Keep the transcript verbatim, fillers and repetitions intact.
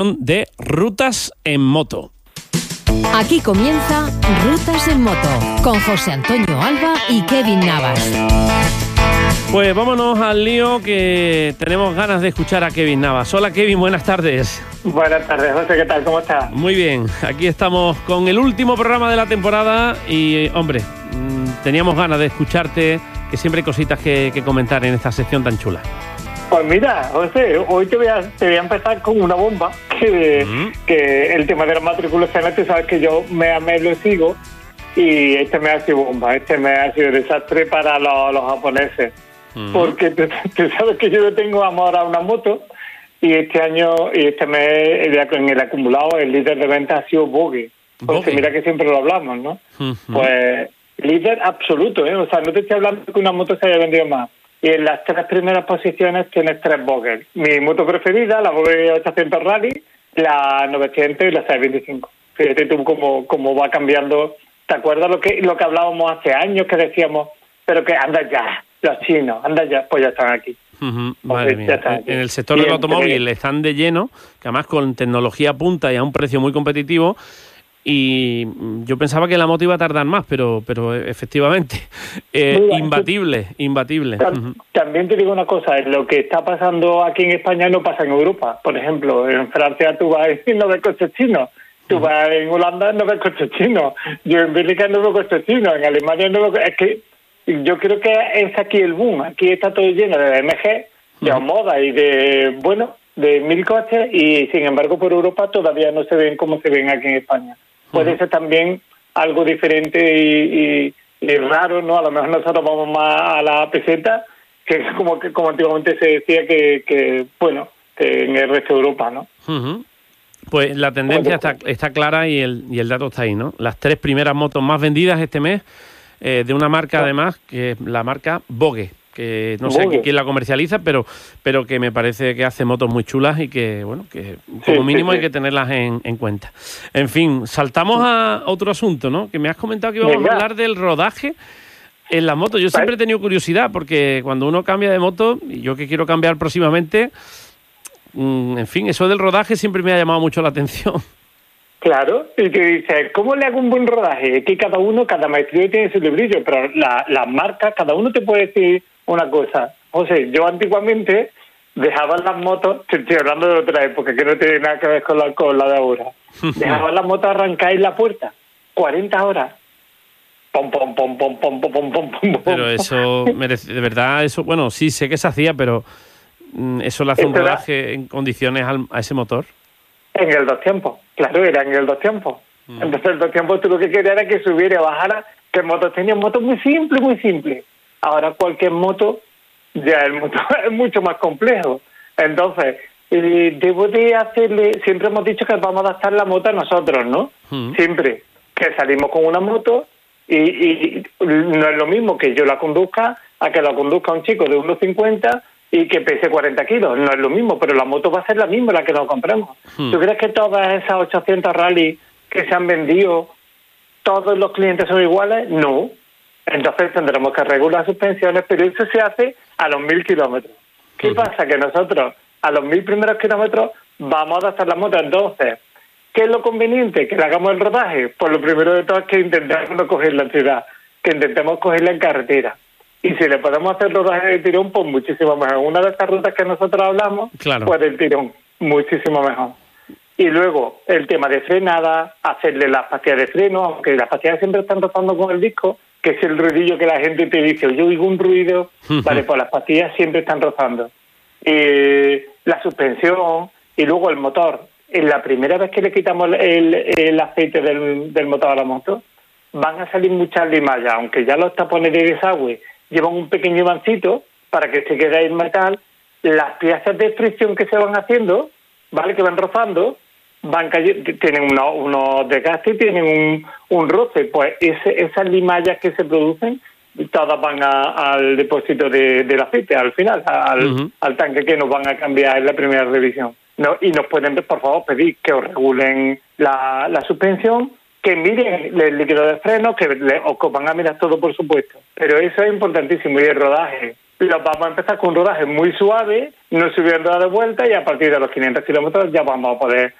de Rutas en Moto. Aquí comienza Rutas en Moto con José Antonio Alba y Kevin Navas. Pues vámonos al lío, que tenemos ganas de escuchar a Kevin Navas. Hola Kevin, buenas tardes. Buenas tardes, José, ¿qué tal? ¿Cómo estás? Muy bien, aquí estamos con el último programa de la temporada y, hombre, teníamos ganas de escucharte, que siempre hay cositas que, que comentar en esta sección tan chula. Pues mira, José, hoy te voy a, te voy a empezar con una bomba, que, uh-huh. que el tema de las matriculaciones, tú sabes que yo me, me lo sigo, y este me ha sido bomba, este me ha sido desastre para los, los japoneses, uh-huh. porque tú, tú sabes que yo tengo amor a una moto, y este año, y este mes, en el acumulado, el líder de venta ha sido Bogue, porque mira que siempre lo hablamos, ¿no? Uh-huh. Pues líder absoluto, ¿eh? O sea, no te estoy hablando de que una moto se haya vendido más. Y en las tres primeras posiciones tienes tres Bogue. Mi moto preferida, la Bogue ochocientos Rally, la novecientos y la seiscientos veinticinco. Fíjate tú cómo, cómo va cambiando. ¿Te acuerdas lo que lo que hablábamos hace años, que decíamos, pero que anda ya, los chinos, anda ya? Pues ya están aquí. Uh-huh. Madre mía. En el sector del automóvil están de lleno, que además con tecnología punta y a un precio muy competitivo. Y yo pensaba que la moto iba a tardar más, pero pero efectivamente, eh, Mira, imbatible, imbatible. Tam- también te digo una cosa, lo que está pasando aquí en España no pasa en Europa. Por ejemplo, en Francia tú vas y no ves coches chinos, tú uh-huh. vas en Holanda no ves coches chinos, yo en Bélgica no veo coches chinos, en Alemania no veo... Es que yo creo que es aquí el boom, aquí está todo lleno de B M G, de uh-huh. moda y de, bueno, de mil coches, y sin embargo por Europa todavía no se ven como se ven aquí en España. Puede ser también algo diferente y, y, y raro, ¿no? A lo mejor nosotros vamos más a la peseta, que es como que como antiguamente se decía que, que bueno, que en el resto de Europa, ¿no? Uh-huh. Pues la tendencia está, está clara y el, y el dato está ahí, ¿no? Las tres primeras motos más vendidas este mes, eh, de una marca sí. además, que es la marca Bogue, que no sé quién la comercializa, pero pero que me parece que hace motos muy chulas y que, bueno, que como sí, mínimo sí, sí. hay que tenerlas en, en cuenta. En fin, saltamos a otro asunto, ¿no? Que me has comentado que íbamos Venga. a hablar del rodaje en la moto. Yo siempre he tenido curiosidad, porque cuando uno cambia de moto, y yo que quiero cambiar próximamente, mmm, en fin, eso del rodaje siempre me ha llamado mucho la atención. Claro, y que dices, ¿cómo le hago un buen rodaje? Que cada uno, cada maestría tiene su librillo, pero las la marcas, cada uno te puede decir una cosa. O sea, yo antiguamente dejaba las motos, estoy hablando de otra época que no tiene nada que ver con la, con la de ahora, dejaba las motos arrancar en la puerta, cuarenta horas. Pom, pom, pom, pom, pom, pom, pom, pom, pom. Pero eso, merece, de verdad, eso, bueno, sí, sé que se hacía, pero ¿eso le hace un rodaje en condiciones al, a ese motor? En el dos tiempos, claro, era en el dos tiempos. Mm. Entonces el dos tiempos tú lo que querías era que subiera y bajara, que motos tenían motos muy simples, muy simples. Ahora cualquier moto, ya el motor es mucho más complejo. Entonces, eh, debo de hacerle, siempre hemos dicho que vamos a adaptar la moto a nosotros, ¿no? Mm. Siempre, que salimos con una moto y, y no es lo mismo que yo la conduzca a que la conduzca un chico de uno cincuenta y que pese cuarenta kilos, no es lo mismo, pero la moto va a ser la misma la que nos compramos. Hmm. ¿Tú crees que todas esas ochocientas rally que se han vendido, todos los clientes son iguales? No. Entonces tendremos que regular suspensiones, pero eso se hace a los mil kilómetros. ¿Qué hmm. pasa? Que nosotros a los mil primeros kilómetros vamos a adaptar la moto. Entonces, ¿qué es lo conveniente? ¿Que le hagamos el rodaje? Pues lo primero de todo es que intentemos no cogerla en ciudad, que intentemos cogerla en carretera. Y si le podemos hacer rodaje de tirón, pues muchísimo mejor. Una de estas rutas que nosotros hablamos, claro. pues el tirón, muchísimo mejor. Y luego, el tema de frenada, hacerle las pastillas de freno, aunque las pastillas siempre están rozando con el disco, que es el ruidillo que la gente te dice, yo oigo un ruido, vale, pues las pastillas siempre están rozando. Eh, la suspensión y luego el motor. En la primera vez que le quitamos el, el aceite del, del motor a la moto, van a salir muchas limallas, aunque ya los tapones de desagüe llevan un pequeño imancito para que se quede ahí el metal, las piezas de fricción que se van haciendo, ¿vale? Que van rozando, van cayendo, tienen unos, unos desgastes y tienen un, un roce. Pues ese, esas limallas que se producen, todas van a, al depósito de, del aceite, al final, al, uh-huh. al tanque que nos van a cambiar en la primera revisión. No, y nos pueden, por favor, pedir que os regulen la, la suspensión, que miren el líquido de freno, que le, os van a mirar todo, por supuesto. Pero eso es importantísimo. Y el rodaje, los vamos a empezar con un rodaje muy suave, no subiendo de vuelta, y a partir de los quinientos kilómetros ya vamos a poder